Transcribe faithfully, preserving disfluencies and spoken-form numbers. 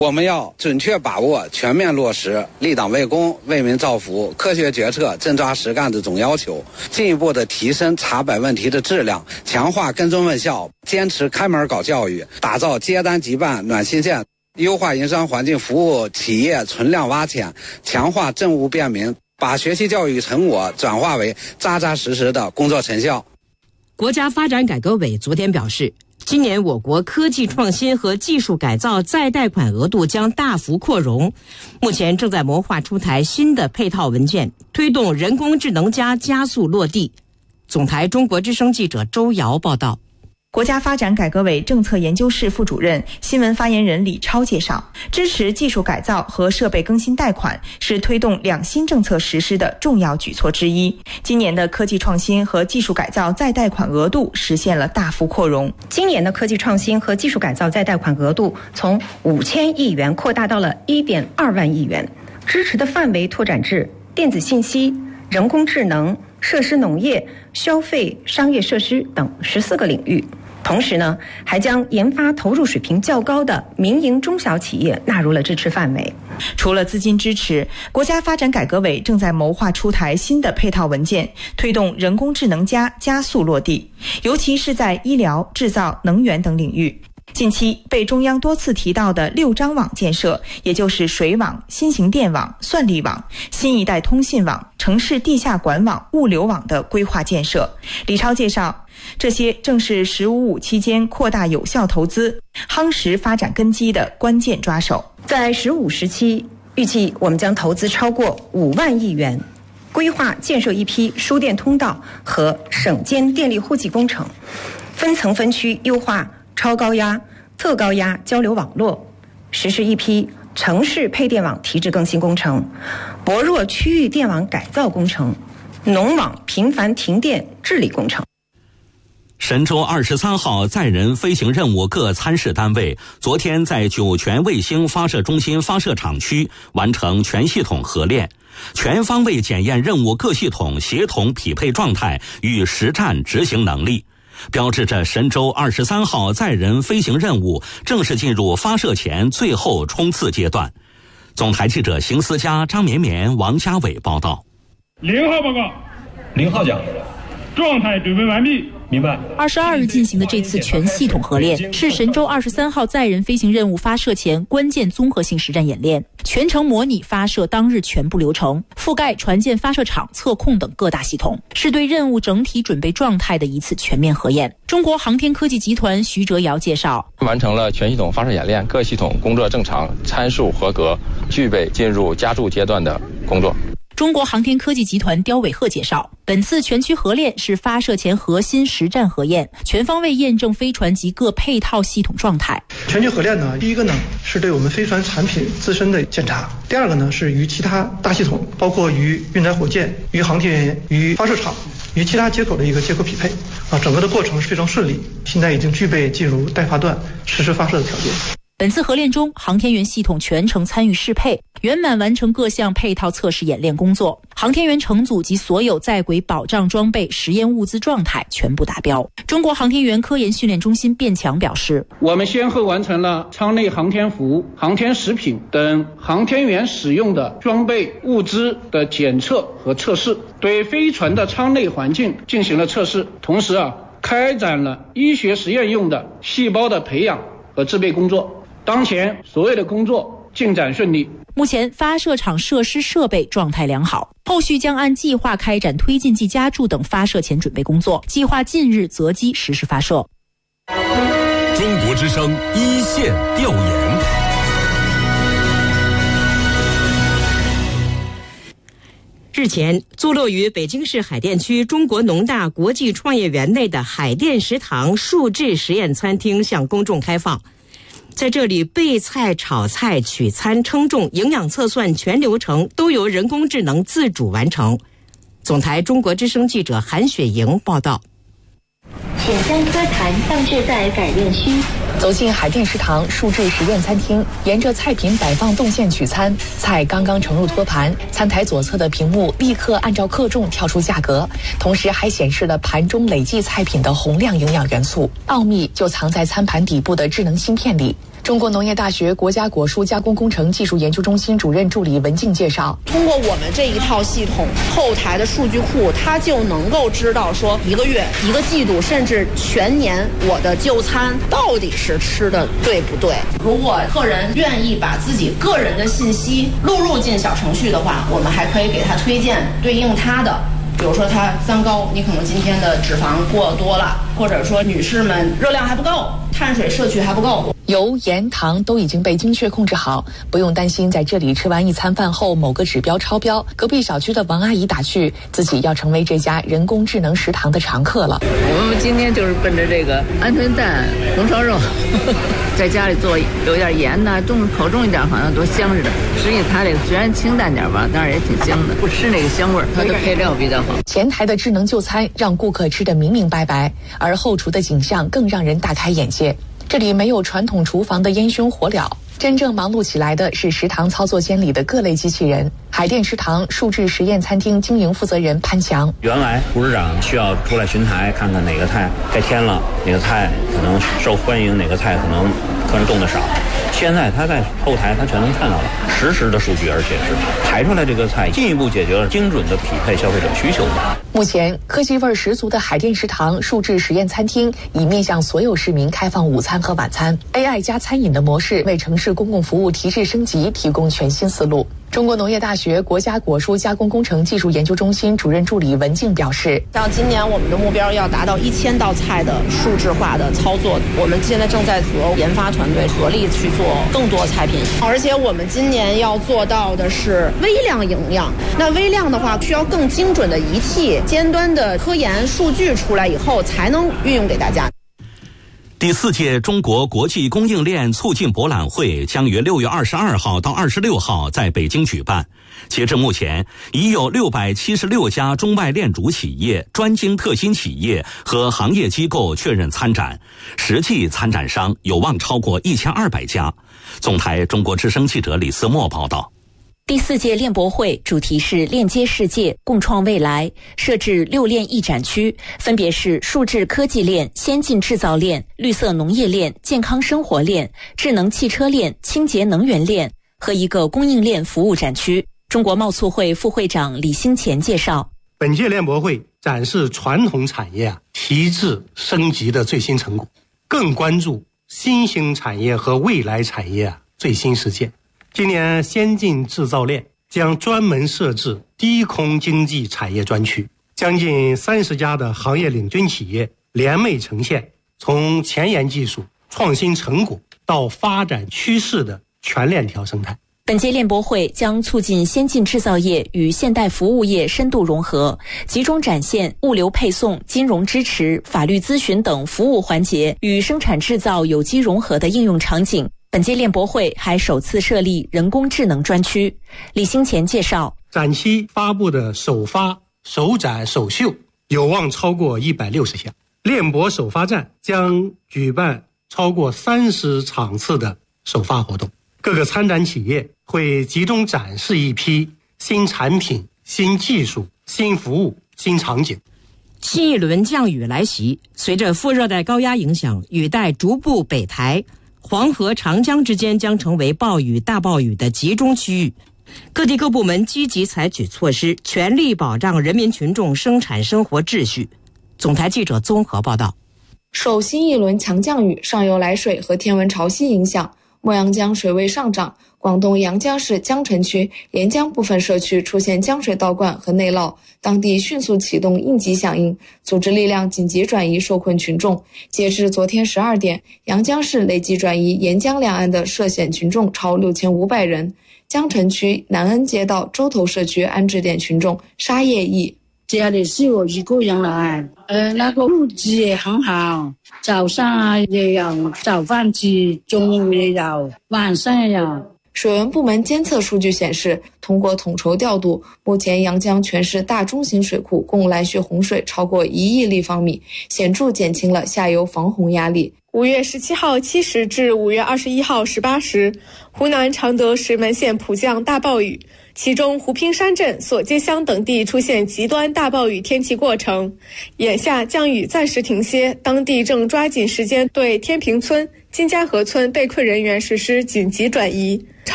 我们要准确把握、全面落实立党为公、为民造福、科学决策、真抓实干的总要求，进一步的提升查摆问题的质量，强化跟踪问效，坚持开门搞教育，打造接单即办暖心县，优化营商环境，服务企业存量挖潜，强化政务便民，把学习教育成果转化为扎扎实实的工作成效。 国家发展改革委昨天表示，今年我国科技创新和技术改造再贷款额度将大幅扩容，目前正在谋划出台新的配套文件，推动人工智能加加速落地。总台中国之声记者周瑶报道。 国家发展改革委政策研究室副主任、新闻发言人李超介绍，支持技术改造和设备更新贷款是推动两新政策实施的重要举措之一。今年的科技创新和技术改造再贷款额度实现了大幅扩容。 今年的科技创新和技术改造再贷款额度从五千亿元扩大到了一点二万亿元，支持的范围拓展至电子信息、人工智能、设施农业、消费、商业设施等十四个领域。同时呢，还将研发投入水平较高的民营中小企业纳入了支持范围。 除了资金支持，国家发展改革委正在谋划出台新的配套文件，推动人工智能加加速落地，尤其是在医疗、制造、能源等领域。近期被中央多次提到的六张网建设，也就是水网、新型电网、算力网、新一代通信网、城市地下管网、物流网的规划建设。李超介绍，这些正是“十五五”期间扩大有效投资、夯实发展根基的关键抓手。 在“十五”时期，预计我们将投资超过五万亿元，规划建设一批输电通道和省间电力户籍工程，分层分区优化超高压、特高压交流网络，实施一批城市配电网提质更新工程、薄弱区域电网改造工程、农网频繁停电治理工程。 神舟二十三号载人飞行任务各参试单位昨天在酒泉卫星发射中心发射场区完成全系统合练，全方位检验任务各系统协同匹配状态与实战执行能力，标志着神舟二十三号载人飞行任务正式进入发射前最后冲刺阶段。总台记者邢思佳、张绵绵、王家伟报道。 零号报告。 零号讲。 状态准备完毕。 明白。 二十二日进行的这次全系统合练是神舟二十三号载人飞行任务发射前关键综合性实战演练，全程模拟发射当日全部流程，覆盖船舰发射场、测控等各大系统，是对任务整体准备状态的一次全面核验。中国航天科技集团徐哲尧介绍， 完成了全系统发射演练，各系统工作正常，参数合格，具备进入加注阶段的工作。 中国航天科技集团刁伟鹤介绍，本次全区合练是发射前核心实战核验，全方位验证飞船及各配套系统状态。 全区合练呢，第一个呢是对我们飞船产品自身的检查，第二个呢是与其他大系统，包括与运载火箭、与航天员、与发射场、与其他接口的一个接口匹配啊，整个的过程是非常顺利，现在已经具备进入待发段实施发射的条件。 本次合练中，航天员系统全程参与适配，圆满完成各项配套测试演练工作。航天员乘组及所有在轨保障装备、实验物资状态全部达标。中国航天员科研训练中心卞强表示， 我们先后完成了舱内航天服、航天食品等航天员使用的装备物资的检测和测试，对飞船的舱内环境进行了测试，同时啊，开展了医学实验用的细胞的培养和制备工作。当前所有的工作进展顺利。 目前发射场设施设备状态良好，后续将按计划开展推进剂加注等发射前准备工作，计划近日择机实施发射。 中国之声一线调研。 日前，坐落于北京市海淀区中国农大国际创业园内的海淀食堂数智实验餐厅向公众开放。在这里，备菜、炒菜、取餐、称重、营养测算全流程都由人工智能自主完成。总台中国之声记者韩雪莹报道。 请将餐盘放置在改练区。 走进海淀食堂数智实验餐厅，沿着菜品摆放动线取餐，菜刚刚盛入托盘，餐台左侧的屏幕立刻按照克重跳出价格，同时还显示了盘中累计菜品的洪亮营养元素。奥秘就藏在餐盘底部的智能芯片里。 中国农业大学国家果蔬加工工程技术研究中心主任助理文静介绍， 通过我们这一套系统后台的数据库，它就能够知道说一个月、一个季度，甚至全年我的就餐到底是吃的对不对。如果客人愿意把自己个人的信息录入进小程序的话，我们还可以给他推荐对应他的，比如说他三高，你可能今天的脂肪过多了，或者说女士们热量还不够，碳水摄取还不够， 油盐糖都已经被精确控制好，不用担心在这里吃完一餐饭后某个指标超标。隔壁小区的王阿姨打趣，自己要成为这家人工智能食堂的常客了。 我们今天就是奔着这个鹌鹑蛋、红烧肉，在家里做有点盐呐，重口重一点，好像多香似的。实际它这个虽然清淡点吧，但是也挺香的，不吃那个香味儿，它的配料比较好。 前台的智能就餐让顾客吃得明明白白，而后厨的景象更让人大开眼界。这里没有传统厨房的烟熏火燎，真正忙碌起来的是食堂操作间里的各类机器人。海淀食堂数智实验餐厅经营负责人潘强， 原来厨师长需要出来巡台，看看哪个菜该添了，哪个菜可能受欢迎，哪个菜可能客人动得少。现在他在后台他全能看到了实时的数据，而且是排出来这个菜进一步解决了精准的匹配消费者需求。 目前科技味十足的海淀食堂数智实验餐厅已面向所有市民开放午餐和晚餐 A I 加餐饮的模式，为城市公共服务提质升级提供全新思路。中国农业大学国家果蔬加工工程技术研究中心主任助理文静表示， 像今年我们的目标要达到一千道菜的数字化的操作，我们现在正在和研发团队合力去做更多菜品，而且我们今年要做到的是微量营养。那微量的话，需要更精准的仪器、尖端的科研数据出来以后，才能运用给大家。 第四届中国国际供应链促进博览会将于六月二十二号到二十六号在北京举办。截至目前，已有六百七十六家中外链主企业、专精特新企业和行业机构确认参展，实际参展商有望超过一千二百家。总台中国之声记者李思墨报道。 第四届链博会主题是链接世界，共创未来，设置六链一展区，分别是数智科技链、先进制造链、绿色农业链、健康生活链、智能汽车链、清洁能源链和一个供应链服务展区。中国贸促会副会长李兴前介绍， 本届链博会展示传统产业啊提质升级的最新成果，更关注新兴产业和未来产业啊最新实践。今年先进制造链将专门设置低空经济产业专区，将近三十家的行业领军企业联袂呈现从前沿技术、创新成果到发展趋势的全链条生态。 本届链博会将促进先进制造业与现代服务业深度融合，集中展现物流配送、金融支持、法律咨询等服务环节与生产制造有机融合的应用场景。本届链博会还首次设立人工智能专区。李兴前介绍， 展期发布的首发、首展、首秀有望超过一百六十项。链博首发站将举办超过三十场次的首发活动，各个参展企业会集中展示一批新产品、新技术、新服务、新场景。 新一轮降雨来袭，随着副热带高压影响，雨带逐步北抬，黄河、长江之间将成为暴雨、大暴雨的集中区域。各地各部门积极采取措施，全力保障人民群众生产生活秩序。总台记者综合报道。 受新一轮强降雨、上游来水和天文潮汐影响，墨阳江水位上涨，广东阳江市江城区沿江部分社区出现江水倒灌和内涝，当地迅速启动应急响应，组织力量紧急转移受困群众。截至昨天十二点，阳江市累计转移沿江两岸的涉险群众超六千五百人。江城区南恩街道洲头社区安置点群众沙叶义， 家里是有一个人来，呃，那个物资也很好，早上也有早饭吃，中午也有，晚上也有。 水文部门监测数据显示，通过统筹调度，目前阳江全市大中型水库共来蓄洪水超过一亿立方米，显著减轻了下游防洪压力。 五月十七号七时至五月二十一号十八时，湖南常德石门县普降大暴雨，其中湖滨山镇、索街乡等地出现极端大暴雨天气过程。眼下降雨暂时停歇，当地正抓紧时间对天平村、 金家河村被困人员实施紧急转移。